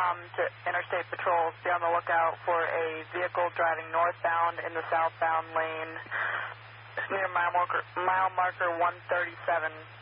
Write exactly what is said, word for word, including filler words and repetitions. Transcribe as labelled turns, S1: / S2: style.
S1: com to Interstate Patrols. Be on the lookout for a vehicle driving northbound in the southbound lane near mile marker, mile marker one thirty-seven.